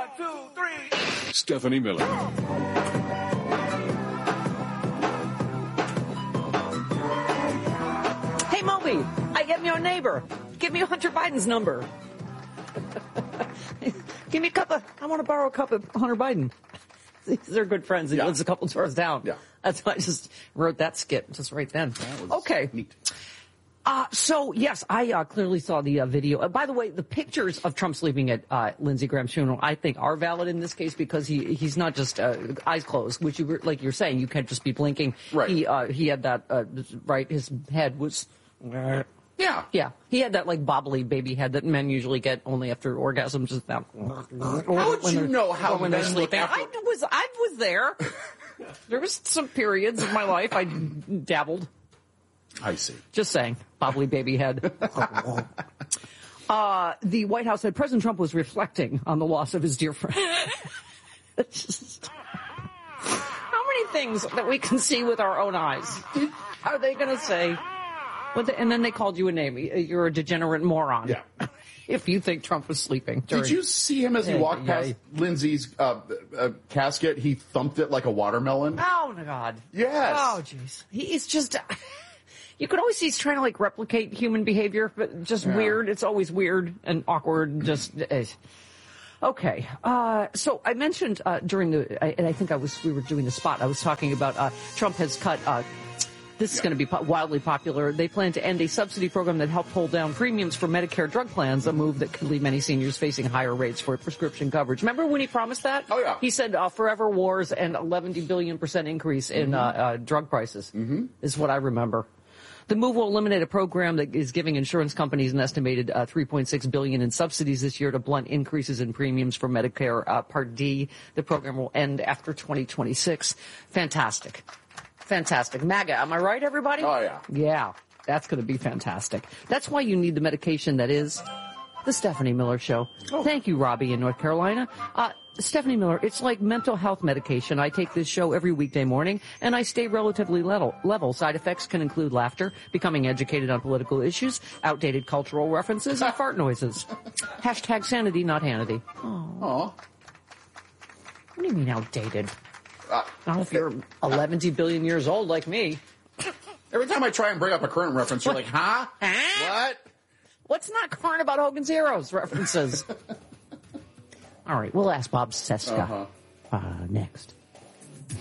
1, 2, 3. Stephanie Miller. Hey, Moby, I am your neighbor. Give me Hunter Biden's number. Give me a cup of, I want to borrow a cup of Hunter Biden. They're good friends. He lives a couple doors down. Yeah. That's why I just wrote that skit just right then. Okay. Neat. So, yes, I clearly saw the video. By the way, the pictures of Trump sleeping at Lindsey Graham's funeral, I think, are valid in this case because he's not just eyes closed, which, like you're saying, you can't just be blinking. Right. He had that, right, his head was... Yeah. Yeah. He had that, like, bobbly baby head that men usually get only after orgasms. Just now. How would you know how when they're men look sleeping? after... I was there. There was some periods of my life I dabbled. I see. Just saying. Bobbly baby head. The White House said President Trump was reflecting on the loss of his dear friend. How many things that we can see with our own eyes are they going to say? And then they called you a name. You're a degenerate moron. Yeah. If you think Trump was sleeping. Did you see him as he walked past Lindsay's casket? He thumped it like a watermelon. Oh, my God. Yes. Oh, jeez. He's just... You could always see he's trying to, like, replicate human behavior, but just weird. It's always weird and awkward. Just... Okay. So I mentioned during and I think we were doing the spot, I was talking about Trump has cut... This is going to be wildly popular. They plan to end a subsidy program that helped hold down premiums for Medicare drug plans, a move that could leave many seniors facing higher rates for prescription coverage. Remember when he promised that? Oh, yeah. He said forever wars and 11 billion% increase in drug prices is what I remember. The move will eliminate a program that is giving insurance companies an estimated $3.6 billion in subsidies this year to blunt increases in premiums for Medicare Part D. The program will end after 2026. Fantastic. Fantastic. MAGA, am I right, everybody? Oh, yeah. Yeah, that's going to be fantastic. That's why you need the medication that is the Stephanie Miller Show. Oh. Thank you, Robbie in North Carolina. Stephanie Miller, it's like mental health medication. I take this show every weekday morning, and I stay relatively level. Side effects can include laughter, becoming educated on political issues, outdated cultural references, and fart noises. Hashtag sanity, not Hannity. Oh. What do you mean outdated? Not if you're 11 billion years old like me. Every time I try and bring up a current reference, you're like, huh? What? What's not current about Hogan's Heroes references? All right, we'll ask Bob Cesca next.